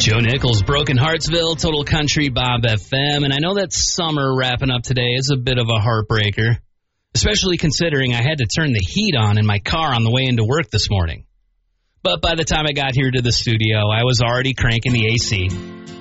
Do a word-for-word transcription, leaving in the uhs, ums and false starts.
Joe Nichols, Broken Heartsville, Total Country, Bob F M, and I know that summer wrapping up today is a bit of a heartbreaker, especially considering I had to turn the heat on in my car on the way into work this morning. But by the time I got here to the studio, I was already cranking the A C.